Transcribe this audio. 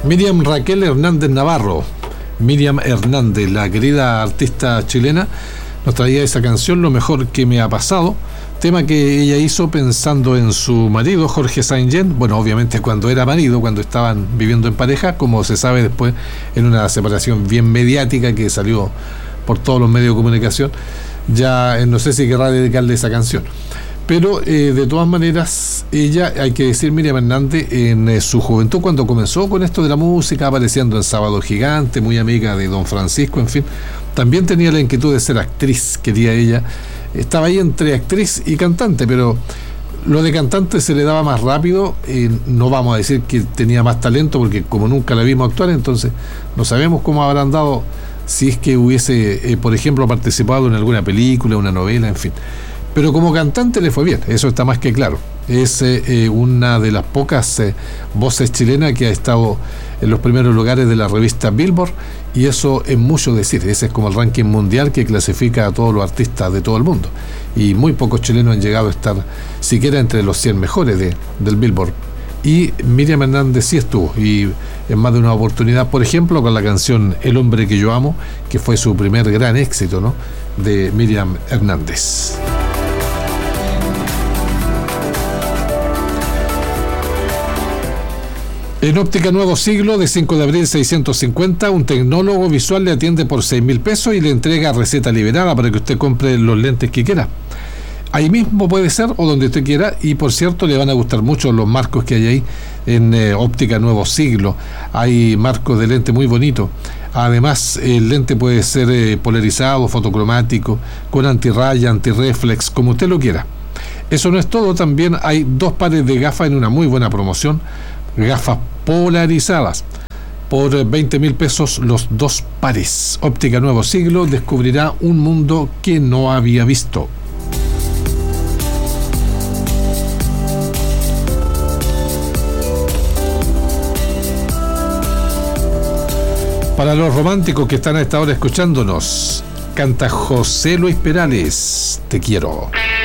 Miriam Raquel Hernández Navarro. Miriam Hernández, la querida artista chilena, nos traía esa canción, Lo mejor que me ha pasado, tema que ella hizo pensando en su marido, Jorge Saint-Jean. Bueno, obviamente cuando era marido, cuando estaban viviendo en pareja, como se sabe después, en una separación bien mediática que salió por todos los medios de comunicación, ya no sé si querrá dedicarle esa canción. Pero de todas maneras, ella, hay que decir, Miriam Hernández, en su juventud, cuando comenzó con esto de la música, apareciendo en Sábado Gigante, muy amiga de Don Francisco, en fin, también tenía la inquietud de ser actriz, quería ella. Estaba ahí entre actriz y cantante, pero lo de cantante se le daba más rápido. No vamos a decir que tenía más talento, porque como nunca la vimos actuar, entonces no sabemos cómo habrán dado, si es que hubiese, por ejemplo, participado en alguna película, una novela, en fin. Pero como cantante le fue bien, eso está más que claro. Es una de las pocas voces chilenas que ha estado en los primeros lugares de la revista Billboard, y eso es mucho decir. Ese es como el ranking mundial que clasifica a todos los artistas de todo el mundo, y muy pocos chilenos han llegado a estar siquiera entre los 100 mejores del Billboard. Y Miriam Hernández sí estuvo, y en más de una oportunidad, por ejemplo con la canción El hombre que yo amo, que fue su primer gran éxito, ¿no?, de Miriam Hernández. En Óptica Nuevo Siglo, de 5 de abril 650, un tecnólogo visual le atiende por 6.000 pesos y le entrega receta liberada para que usted compre los lentes que quiera. Ahí mismo puede ser, o donde usted quiera, y por cierto le van a gustar mucho los marcos que hay ahí en Óptica Nuevo Siglo. Hay marcos de lente muy bonitos. Además, el lente puede ser polarizado, fotocromático, con antirraya, antirreflex, como usted lo quiera. Eso no es todo, también hay 2 pares de gafas en una muy buena promoción. Gafas polarizadas por 20.000 pesos los 2 pares. Óptica Nuevo Siglo, descubrirá un mundo que no había visto. Para los románticos que están a esta hora escuchándonos, canta José Luis Perales, Te quiero.